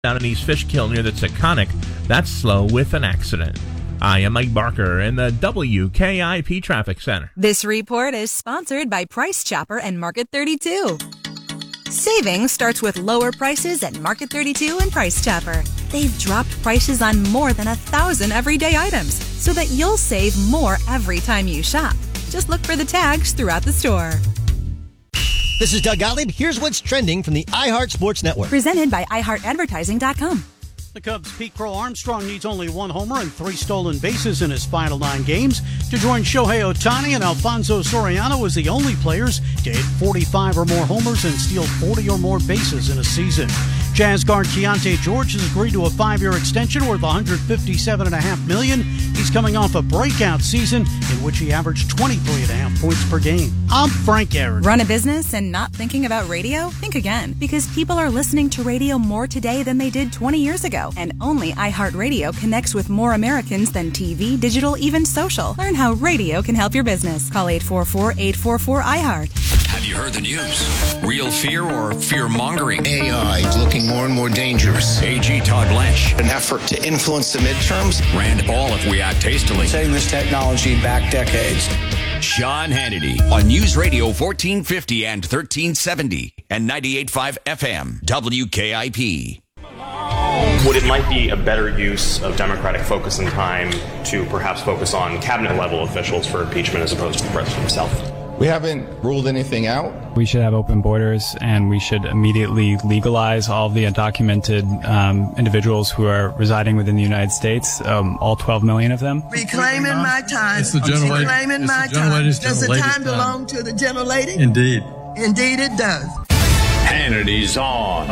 down in East Fishkill near the Taconic. That's slow with an accident. I am Mike Barker in the WKIP Traffic Center. This report is sponsored by Price Chopper and Market 32. Savings starts with lower prices at Market 32 and Price Chopper. They've dropped prices on more than 1,000 everyday items so that you'll save more every time you shop. Just look for the tags throughout the store. This is Doug Gottlieb. Here's what's trending from the iHeart Sports Network. Presented by iHeartAdvertising.com. The Cubs' Pete Crow Armstrong needs only one homer and 3 stolen bases in his final 9 games to join Shohei Ohtani and Alfonso Soriano as the only players to hit 45 or more homers and steal 40 or more bases in a season. Jazz guard Keontae George has agreed to a 5-year extension worth $157.5 million. He's coming off a breakout season in which he averaged 23.5 points per game. I'm Frank Aaron. Run a business and not thinking about radio? Think again, because people are listening to radio more today than they did 20 years ago. And only iHeartRadio connects with more Americans than TV, digital, even social. Learn how radio can help your business. Call 844-844-iHeart. Have you heard the news? Real fear or fear-mongering? AI is looking more and more dangerous. AG Todd Blanche. An effort to influence the midterms. Rand Paul if we act hastily. Setting this technology back decades. Sean Hannity on News Radio 1450 and 1370 and 98.5 FM WKIP. What it might be a better use of Democratic focus and time to perhaps focus on cabinet-level officials for impeachment as opposed to the president himself? We haven't ruled anything out. We should have open borders, and we should immediately legalize all the undocumented individuals who are residing within the United States, all 12 million of them. Reclaiming my time. It's the gentle lady. Reclaiming my time. Does the time belong to the gentle lady? Indeed. Indeed it does. Hannity's on.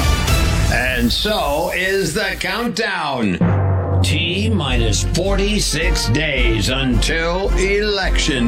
And so is the countdown. T-minus 46 days until Election